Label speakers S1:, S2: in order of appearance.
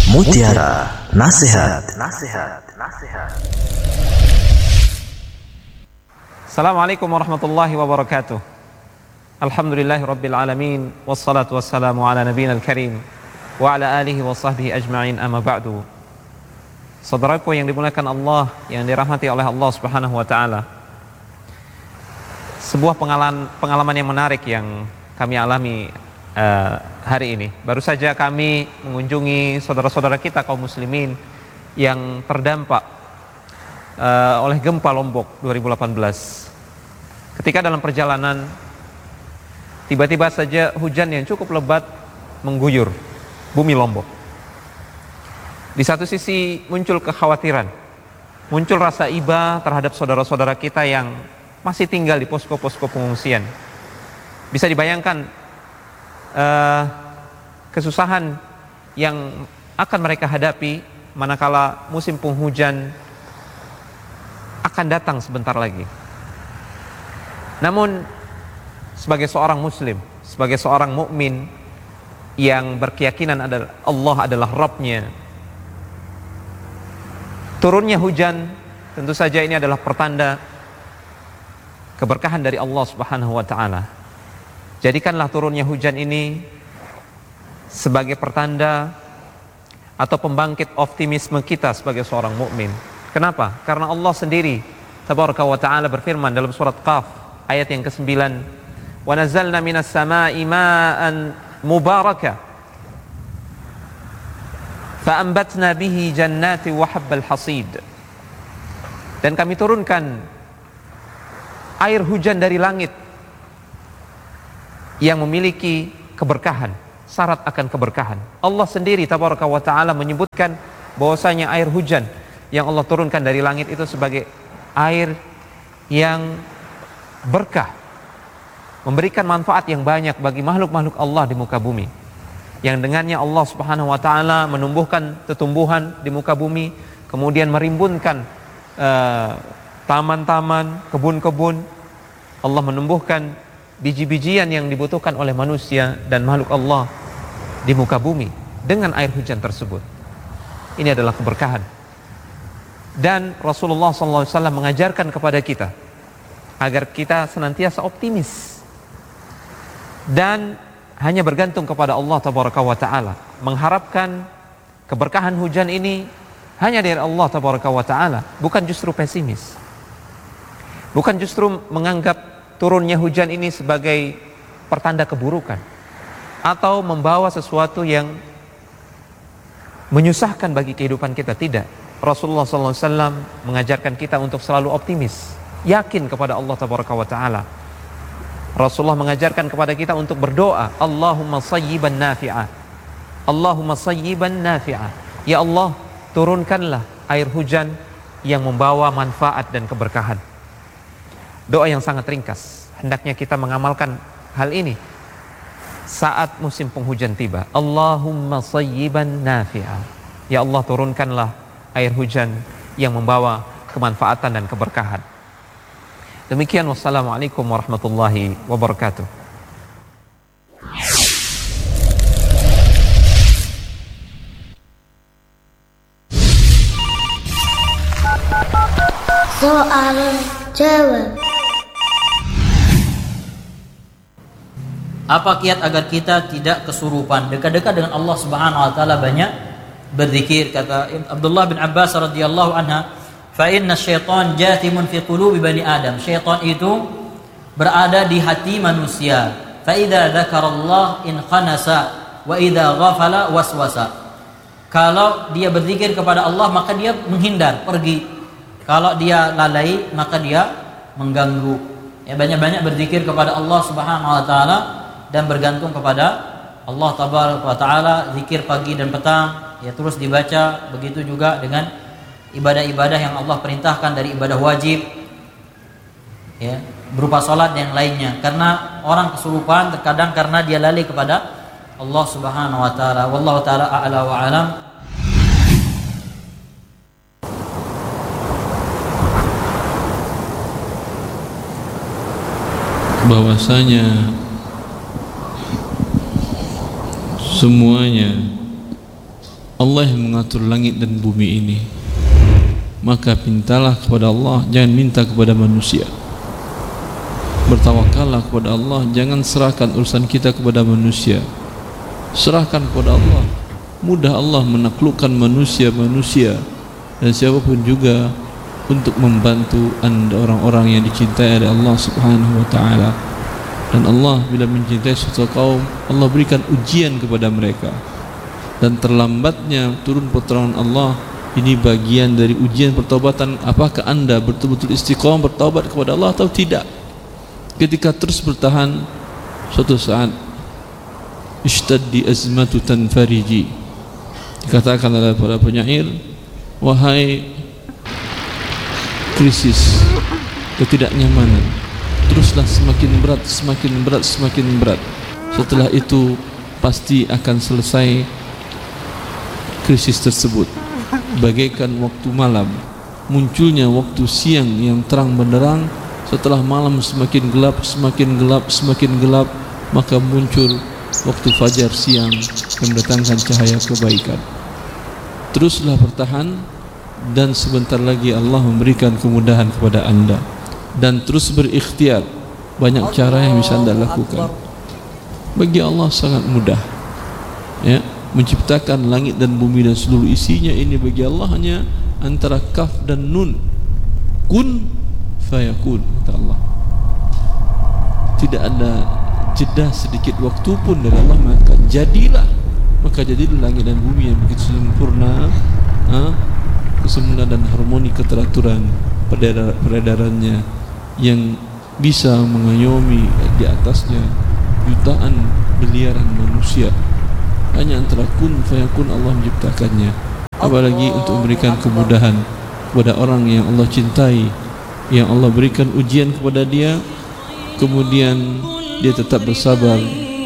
S1: Mutiara Nasihat.
S2: Assalamualaikum warahmatullahi wabarakatuh. Alhamdulillahi rabbil alamin, wassalatu wassalamu ala nabiyina al-karim wa ala alihi wa sahbihi ajma'in, amma ba'du. Saudaraku yang dimuliakan Allah, yang dirahmati oleh Allah Subhanahu wa taala. Sebuah pengalaman yang menarik yang kami alami hari ini. Baru saja kami mengunjungi saudara-saudara kita kaum muslimin yang terdampak oleh gempa Lombok 2018. Ketika dalam perjalanan, tiba-tiba saja hujan yang cukup lebat mengguyur bumi Lombok. Di satu sisi muncul kekhawatiran, muncul rasa iba terhadap saudara-saudara kita yang masih tinggal di posko-posko pengungsian. Bisa dibayangkan kesusahan yang akan mereka hadapi manakala musim penghujan akan datang sebentar lagi. Namun sebagai seorang muslim, sebagai seorang mukmin yang berkeyakinan adalah Allah adalah Rabb-Nya, turunnya hujan tentu saja ini adalah pertanda keberkahan dari Allah Subhanahu wa taala. Jadikanlah turunnya hujan ini sebagai pertanda atau pembangkit optimisme kita sebagai seorang mukmin. Kenapa? Karena Allah sendiri Tabaraka wa ta'ala berfirman dalam surat Qaf ayat yang ke-9, "Wa nazzalna minas samaa'i ma'an mubaraka fa ambatna bihi jannati wa habbal hasid." Dan kami turunkan air hujan dari langit yang memiliki keberkahan, syarat akan keberkahan. Allah sendiri Tabaraka wa ta'ala menyebutkan bahwasanya air hujan yang Allah turunkan dari langit itu sebagai air yang berkah, memberikan manfaat yang banyak bagi makhluk-makhluk Allah di muka bumi, yang dengannya Allah Subhanahu wa ta'ala menumbuhkan tumbuhan di muka bumi, kemudian merimbunkan taman-taman, kebun-kebun. Allah menumbuhkan biji-bijian yang dibutuhkan oleh manusia dan makhluk Allah di muka bumi dengan air hujan tersebut. Ini adalah keberkahan. Dan Rasulullah SAW mengajarkan kepada kita agar kita senantiasa optimis dan hanya bergantung kepada Allah Tabaraka wa ta'ala, mengharapkan keberkahan hujan ini hanya dari Allah Tabaraka wa ta'ala, bukan justru pesimis, bukan justru menganggap turunnya hujan ini sebagai pertanda keburukan atau membawa sesuatu yang menyusahkan bagi kehidupan kita. Tidak. Rasulullah SAW mengajarkan kita untuk selalu optimis, yakin kepada Allah Tabaraka wa ta'ala. Rasulullah mengajarkan kepada kita untuk berdoa, Allahumma sayyiban nafi'ah, Allahumma sayyiban nafi'ah. Ya Allah, turunkanlah air hujan yang membawa manfaat dan keberkahan. Doa yang sangat ringkas, hendaknya kita mengamalkan hal ini saat musim penghujan tiba. Allahumma sayyiban nafi'ah. Ya Allah, turunkanlah air hujan yang membawa kemanfaatan dan keberkahan. Demikian, wassalamualaikum warahmatullahi wabarakatuh.
S3: Soal jawab.
S4: Apa kiat agar kita tidak kesurupan? Dekat-dekat dengan Allah Subhanahu wa taala banyak berzikir. Kata Abdullah bin Abbas radhiyallahu anha, "Fa inna syaitan jathimun fi qulubi bani Adam." Syaitan itu berada di hati manusia. Fa idza dzakarallah in khanasa wa idza ghafala waswasa. Kalau dia berzikir kepada Allah maka dia menghindar, pergi. Kalau dia lalai maka dia mengganggu. Ya, banyak-banyak berzikir kepada Allah Subhanahu wa taala dan bergantung kepada Allah Tabaraka wa taala, zikir pagi dan petang, ya terus dibaca. Begitu juga dengan ibadah-ibadah yang Allah perintahkan dari ibadah wajib, ya, berupa salat dan yang lainnya. Karena orang kesurupan terkadang karena dia lalai kepada Allah Subhanahu wa taala. Wallahu taala a'la wa alam.
S5: Bahwasanya semuanya Allah yang mengatur langit dan bumi ini, maka mintalah kepada Allah, jangan minta kepada manusia. Bertawakallah kepada Allah, jangan serahkan urusan kita kepada manusia, serahkan kepada Allah. Mudah Allah menaklukkan manusia-manusia dan siapapun juga untuk membantu anda, orang-orang yang dicintai oleh Allah Subhanahu wa ta'ala. Dan Allah bila mencintai suatu kaum, Allah berikan ujian kepada mereka, dan terlambatnya turun pertolongan Allah ini bagian dari ujian pertobatan. Apakah anda betul-betul istiqomah bertaubat kepada Allah atau tidak? Ketika terus bertahan, suatu saat ishtaddi azmatu tanfariji, dikatakan oleh para penyair, wahai krisis, ketidaknyamanan, teruslah semakin berat, semakin berat, semakin berat. Setelah itu pasti akan selesai krisis tersebut. Bagaikan waktu malam, munculnya waktu siang yang terang benderang. Setelah malam semakin gelap, semakin gelap, semakin gelap, maka muncul waktu fajar siang yang mendatangkan cahaya kebaikan. Teruslah bertahan, dan sebentar lagi Allah memberikan kemudahan kepada anda. Dan terus berikhtiar, banyak cara yang bisa anda lakukan. Bagi Allah sangat mudah, ya, menciptakan langit dan bumi dan seluruh isinya ini bagi Allah hanya antara kaf dan nun. Kun fayakun, kata Allah. Tidak ada jeda sedikit waktu pun dari Allah, maka jadilah. Maka jadilah langit dan bumi yang begitu sempurna, kesempurnaan dan harmoni keteraturan peredarannya, yang bisa mengayomi di atasnya jutaan miliaran manusia. Hanya antara kun fayakun Allah menciptakannya. Apalagi untuk memberikan kemudahan kepada orang yang Allah cintai, yang Allah berikan ujian kepada dia, kemudian dia tetap bersabar